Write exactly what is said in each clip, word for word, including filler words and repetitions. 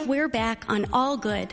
we're back on All Good.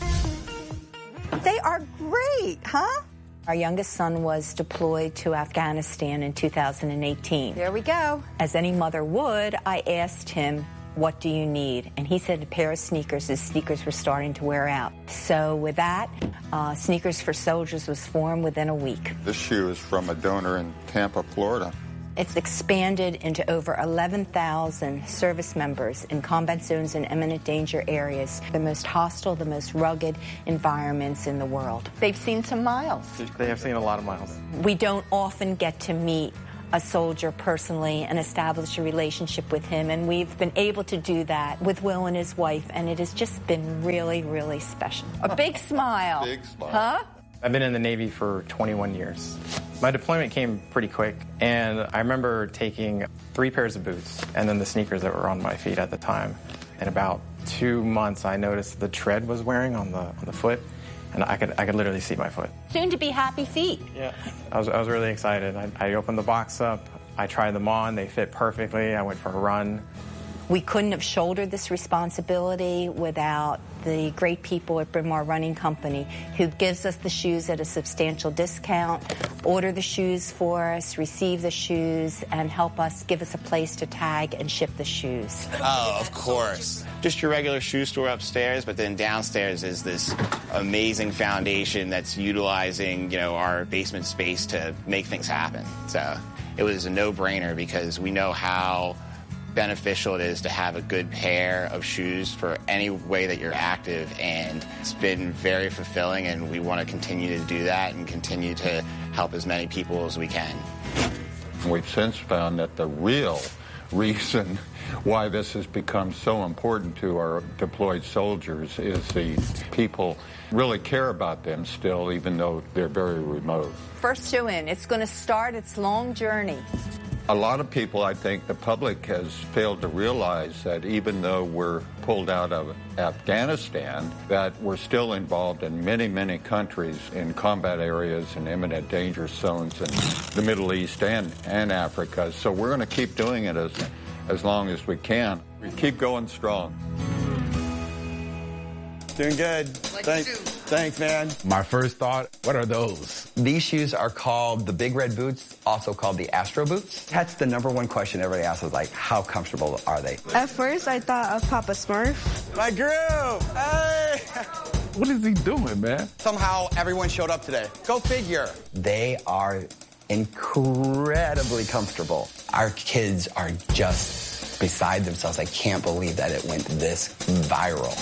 They are great, huh? Our youngest son was deployed to Afghanistan in two thousand eighteen. There we go. As any mother would, I asked him, what do you need? And he said a pair of sneakers. His sneakers were starting to wear out. So with that, uh, Sneakers for Soldiers was formed within a week. This shoe is from a donor in Tampa, Florida. It's expanded into over eleven thousand service members in combat zones and imminent danger areas, the most hostile, the most rugged environments in the world. They've seen some miles. They have seen a lot of miles. We don't often get to meet a soldier personally and establish a relationship with him, and we've been able to do that with Will and his wife, and it has just been really, really special. A big smile. Big smile. Huh? I've been in the Navy for twenty-one years. My deployment came pretty quick, and I remember taking three pairs of boots and then the sneakers that were on my feet at the time. In about two months, I noticed the tread was wearing on the on the foot, and I could I could literally see my foot. Soon to be happy feet. Yeah, I was I was really excited. I, I opened the box up, I tried them on, they fit perfectly. I went for a run. We couldn't have shouldered this responsibility without the great people at Bryn Mawr Running Company, who gives us the shoes at a substantial discount, order the shoes for us, receive the shoes, and help us, give us a place to tag and ship the shoes. Oh, of course. Just your regular shoe store upstairs, but then downstairs is this amazing foundation that's utilizing, you know, our basement space to make things happen. So it was a no-brainer because we know how beneficial it is to have a good pair of shoes for any way that you're active, and it's been very fulfilling, and we want to continue to do that and continue to help as many people as we can. We've since found that the real reason why this has become so important to our deployed soldiers is the people really care about them still, even though they're very remote. First shoe in. It's going to start its long journey. A lot of people, I think the public has failed to realize that even though we're pulled out of Afghanistan, that we're still involved in many, many countries in combat areas and imminent danger zones in the Middle East and, and Africa. So we're going to keep doing it as, as long as we can. We keep going strong. Doing good. Like Thanks. Thanks, man. My first thought, what are those? These shoes are called the Big Red Boots, also called the Astro Boots. That's the number one question everybody asks is like, how comfortable are they? At first, I thought of Papa Smurf. My groove! Hey! What is he doing, man? Somehow everyone showed up today. Go figure. They are incredibly comfortable. Our kids are just beside themselves. I can't believe that it went this viral.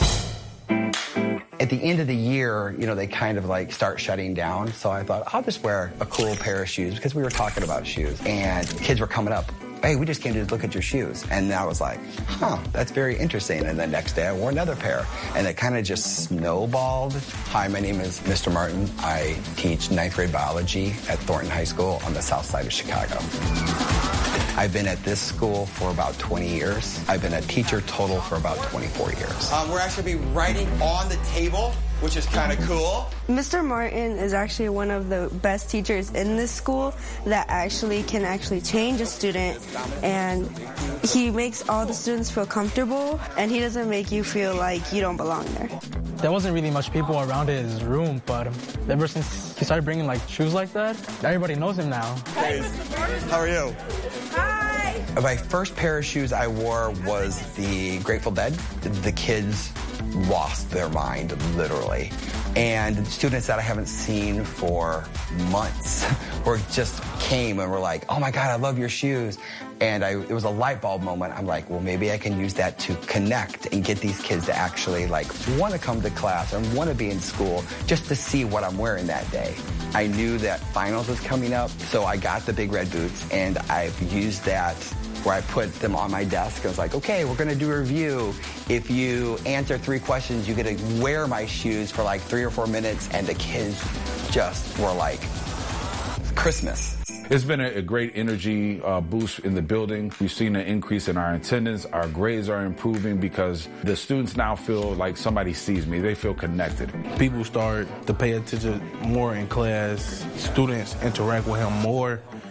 At the end of the year, you know, they kind of like start shutting down. So I thought, I'll just wear a cool pair of shoes because we were talking about shoes. And kids were coming up, hey, we just came to look at your shoes. And I was like, huh, that's very interesting. And the next day I wore another pair. And it kind of just snowballed. Hi, my name is Mister Martin. I teach ninth grade biology at Thornton High School on the south side of Chicago. I've been at this school for about twenty years. I've been a teacher total for about twenty-four years. Um, we're actually be writing on the table, which is kind of cool. Mister Martin is actually one of the best teachers in this school that actually can actually change a student, and he makes all the students feel comfortable, and he doesn't make you feel like you don't belong there. There wasn't really much people around his room, but ever since he started bringing like shoes like that, everybody knows him now. Hey, how are you? Hi! My first pair of shoes I wore was the Grateful Dead. The kids lost their mind, literally. And students that I haven't seen for months were just came and were like, oh my God, I love your shoes. And I, it was a light bulb moment. I'm like, well, maybe I can use that to connect and get these kids to actually like want to come to class or want to be in school just to see what I'm wearing that day. I knew that finals was coming up, so I got the Big Red Boots, and I've used that where I put them on my desk. I was like, okay, we're gonna do a review. If you answer three questions, you get to wear my shoes for like three or four minutes, and the kids just were like, Christmas. It's been a, a great energy uh, boost in the building. We've seen an increase in our attendance. Our grades are improving because the students now feel like somebody sees me. They feel connected. People start to pay attention more in class. Students interact with him more,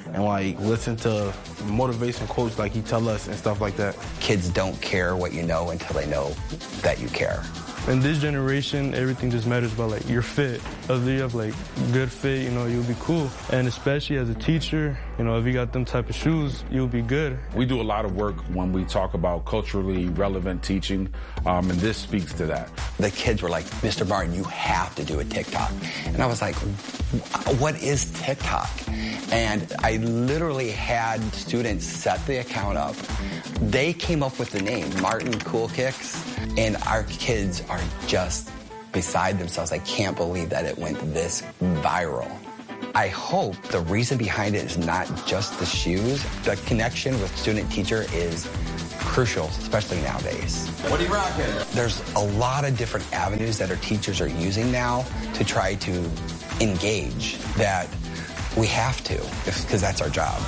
and like listen to motivation quotes like he tell us and stuff like that. Kids don't care what you know until they know that you care. In this generation, everything just matters about like your fit. If you have like good fit, you know, you'll be cool. And especially as a teacher, you know, if you got them type of shoes, you'll be good. We do a lot of work when we talk about culturally relevant teaching, um, and this speaks to that. The kids were like, Mister Martin, you have to do a TikTok. And I was like, what is TikTok? And I literally had students set the account up. They came up with the name, Martin Cool Kicks, and our kids are just beside themselves. I can't believe that it went this viral. I hope the reason behind it is not just the shoes. The connection with student-teacher is crucial, especially nowadays. What are you rocking? There's a lot of different avenues that our teachers are using now to try to engage that we have to, because that's our job.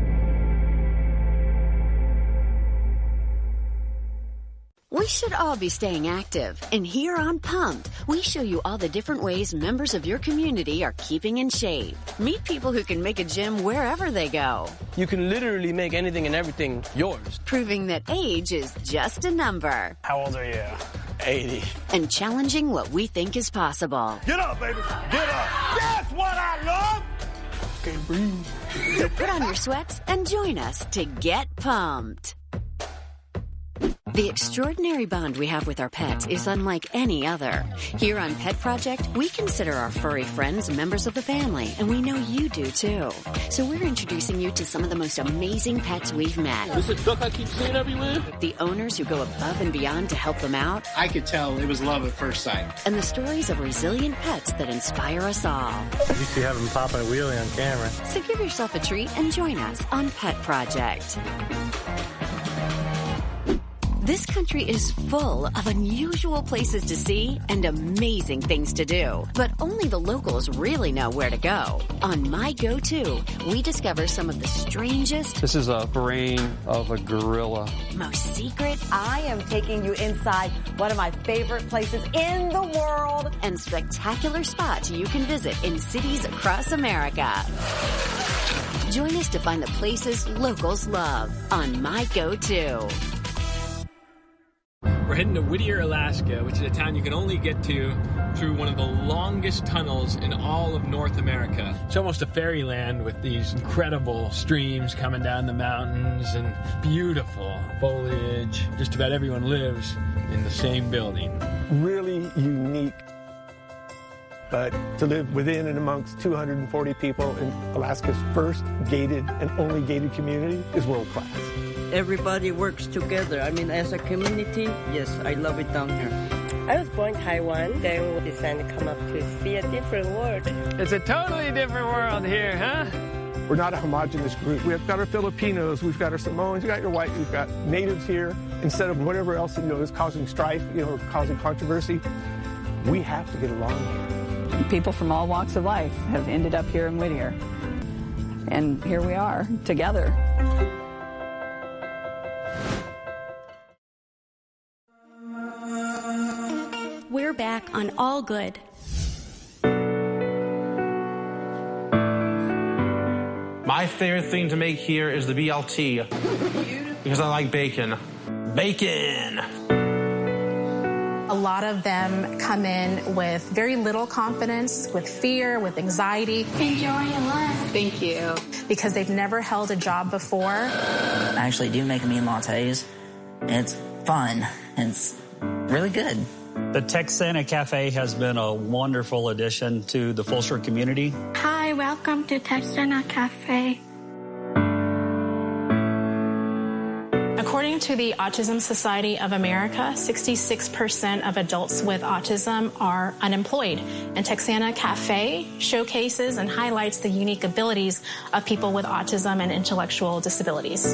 We should all be staying active, and here on Pumped, we show you all the different ways members of your community are keeping in shape. Meet people who can make a gym wherever they go. You can literally make anything and everything yours. Proving that age is just a number. How old are you? eighty. And challenging what we think is possible. Get up, baby. Get up. That's what I love. Okay, breathe. So put on your sweats and join us to get pumped. The extraordinary bond we have with our pets is unlike any other. Here on Pet Project, we consider our furry friends members of the family, and we know you do too. So we're introducing you to some of the most amazing pets we've met. This is a duck I keep seeing everywhere. The owners who go above and beyond to help them out. I could tell it was love at first sight. And the stories of resilient pets that inspire us all. You used to have them popping a wheelie on camera. So give yourself a treat and join us on Pet Project. This country is full of unusual places to see and amazing things to do, but only the locals really know where to go. On My Go-To, we discover some of the strangest... This is a brain of a gorilla. ...most secret... I am taking you inside one of my favorite places in the world. ...and spectacular spots you can visit in cities across America. Join us to find the places locals love on My Go-To. We're heading to Whittier, Alaska, which is a town you can only get to through one of the longest tunnels in all of North America. It's almost a fairyland with these incredible streams coming down the mountains and beautiful foliage. Just about everyone lives in the same building. Really unique. But to live within and amongst two hundred forty people in Alaska's first gated and only gated community is world class. Everybody works together. I mean, as a community, yes, I love it down here. I was born in Taiwan, then we decided to come up to see a different world. It's a totally different world here, huh? We're not a homogenous group. We've got our Filipinos, we've got our Samoans, we've got your white, we've got natives here. Instead of whatever else, you know, is causing strife, you know, causing controversy, we have to get along here. People from all walks of life have ended up here in Whittier. And here we are, together. We're back on All Good. My favorite thing to make here is the B L T because I like bacon. Bacon! A lot of them come in with very little confidence, with fear, with anxiety. Enjoy your life. Thank you. Because they've never held a job before. I actually do make mean lattes. It's fun. It's really good. The Texana Cafe has been a wonderful addition to the Fulshear community. Hi, welcome to Texana Cafe. According to the Autism Society of America, sixty-six percent of adults with autism are unemployed. And Texana Cafe showcases and highlights the unique abilities of people with autism and intellectual disabilities.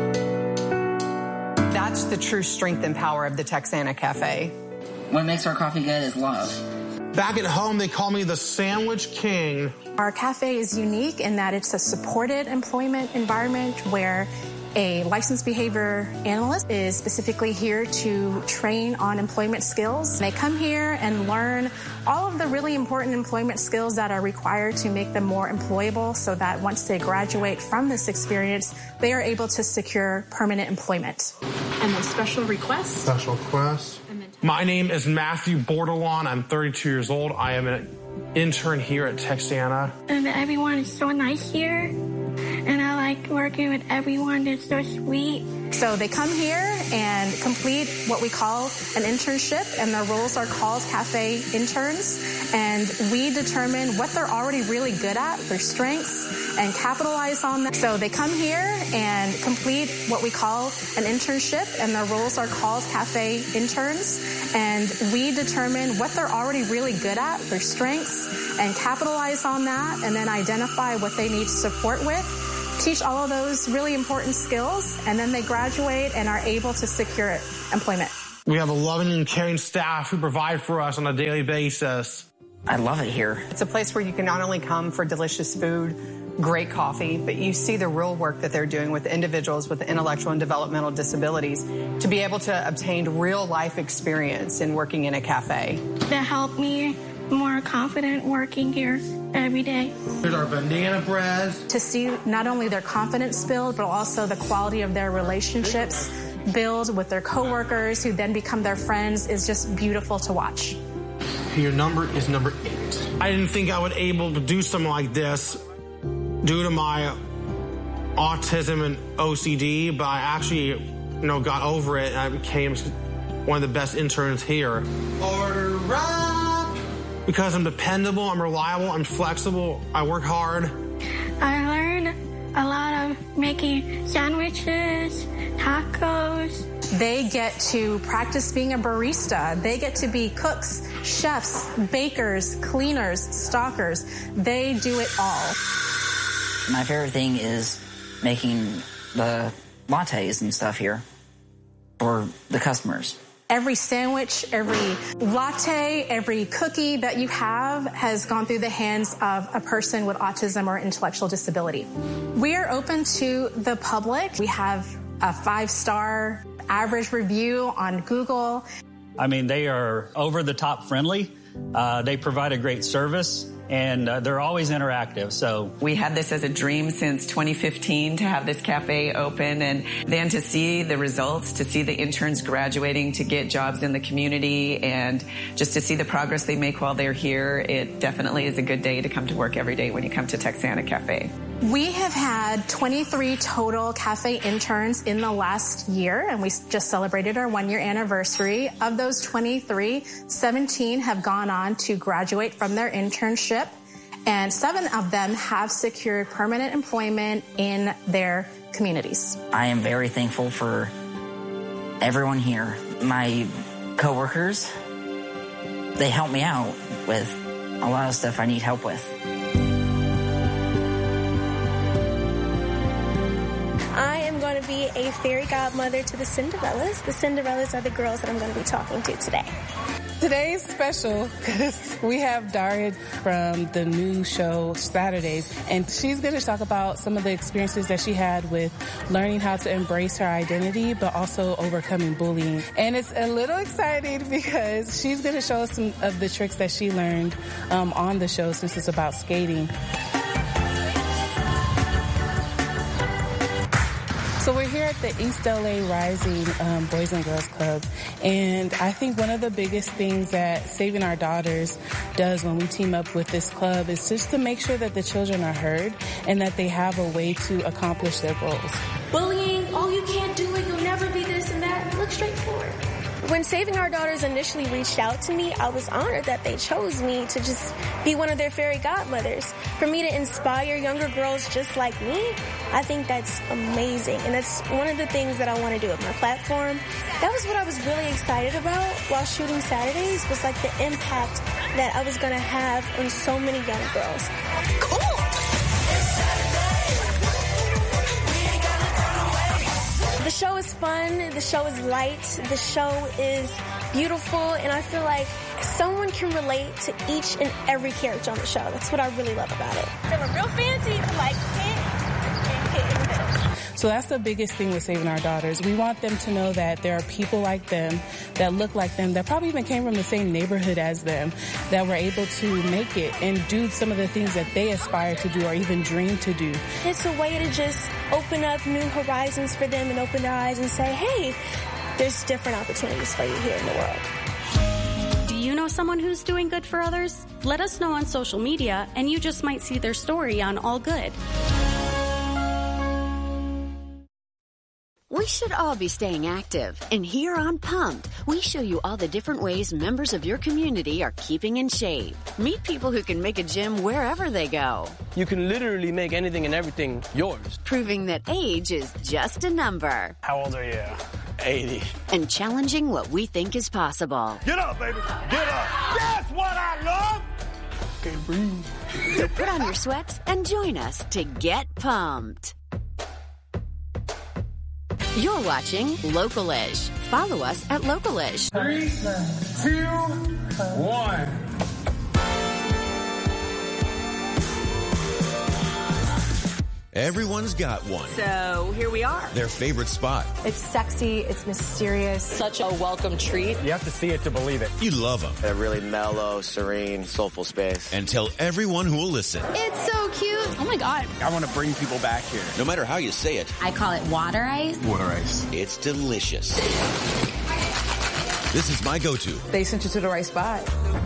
That's the true strength and power of the Texana Cafe. What makes our coffee good is love. Back at home, they call me the Sandwich King. Our cafe is unique in that it's a supported employment environment where A licensed behavior analyst is specifically here to train on employment skills. They come here and learn all of the really important employment skills that are required to make them more employable so that once they graduate from this experience, they are able to secure permanent employment. And then special requests. Special requests. My name is Matthew Bordelon. I'm thirty-two years old. I am an intern here at Texana. And everyone is so nice here. And I like working with everyone. They're so sweet. So they come here and complete what we call an internship, and their roles are called cafe interns. And we determine what they're already really good at, their strengths, and capitalize on them. So they come here and complete what we call an internship, and their roles are called cafe interns. And we determine what they're already really good at, their strengths, and capitalize on that, and then identify what they need support with. Teach all of those really important skills, and then they graduate and are able to secure employment. We have a loving and caring staff who provide for us on a daily basis. I love it here. It's a place where you can not only come for delicious food, great coffee, but you see the real work that they're doing with individuals with intellectual and developmental disabilities to be able to obtain real life experience in working in a cafe. That helped me more confident working here every day. Here's our banana bread. To see not only their confidence build, but also the quality of their relationships build with their coworkers who then become their friends is just beautiful to watch. Your number is number eight. I didn't think I would be able to do something like this due to my autism and O C D, but I actually, you know, got over it and I became one of the best interns here. Order up! Because I'm dependable, I'm reliable, I'm flexible, I work hard. I learned a lot of making sandwiches, tacos. They get to practice being a barista. They get to be cooks, chefs, bakers, cleaners, stockers. They do it all. My favorite thing is making the lattes and stuff here for the customers. Every sandwich, every latte, every cookie that you have has gone through the hands of a person with autism or intellectual disability. We are open to the public. We have a five-star average review on Google. I mean, they are over-the-top friendly. Uh, they provide a great service, and uh, they're always interactive. So we had this as a dream since twenty fifteen to have this cafe open, and then to see the results, to see the interns graduating to get jobs in the community, and just to see the progress they make while they're here. It definitely is a good day to come to work every day when you come to Texana Cafe. We have had twenty-three total cafe interns in the last year, and we just celebrated our one-year anniversary. Of those twenty-three, seventeen have gone on to graduate from their internship, and seven of them have secured permanent employment in their communities. I am very thankful for everyone here. My coworkers, they help me out with a lot of stuff I need help with. I am going to be a fairy godmother to the Cinderellas. The Cinderellas are the girls that I'm going to be talking to today. Today's special because we have Daria from the new show Saturdays, and she's going to talk about some of the experiences that she had with learning how to embrace her identity, but also overcoming bullying. And it's a little exciting because she's going to show us some of the tricks that she learned um, on the show since it's about skating. So we're here at the East L A Rising um, Boys and Girls Club, and I think one of the biggest things that Saving Our Daughters does when we team up with this club is just to make sure that the children are heard and that they have a way to accomplish their goals. Bullying, oh, you can't do it, you'll never be this and that. Look straightforward. When Saving Our Daughters initially reached out to me, I was honored that they chose me to just be one of their fairy godmothers. For me to inspire younger girls just like me, I think that's amazing. And that's one of the things that I want to do with my platform. That was what I was really excited about while shooting Saturdays, was like the impact that I was going to have on so many young girls. Cool! The show is fun, the show is light, the show is beautiful, and I feel like someone can relate to each and every character on the show. That's what I really love about it. Feeling real fancy, like hit and hit in the middle. So that's the biggest thing with Saving Our Daughters. We want them to know that there are people like them, that look like them, that probably even came from the same neighborhood as them, that were able to make it and do some of the things that they aspire to do or even dream to do. It's a way to just open up new horizons for them and open their eyes and say, hey, there's different opportunities for you here in the world. Do you know someone who's doing good for others? Let us know on social media, and you just might see their story on All Good. We should all be staying active. And here on Pumped, we show you all the different ways members of your community are keeping in shape. Meet people who can make a gym wherever they go. You can literally make anything and everything yours. Proving that age is just a number. How old are you? eighty. And challenging what we think is possible. Get up, baby. Get up. That's what I love. Can't breathe. So put on your sweats and join us to get pumped. You're watching Local-ish. Follow us at Local-ish. Three, two, one. Everyone's got one. So here we are. Their favorite spot. It's sexy. It's mysterious. Such a welcome treat. You have to see it to believe it. You love them. A really mellow, serene, soulful space. And tell everyone who will listen. It's so cute. Oh my God. I want to bring people back here. No matter how you say it. I call it water ice. Water ice. It's delicious. This is my go-to. They sent you to the right spot.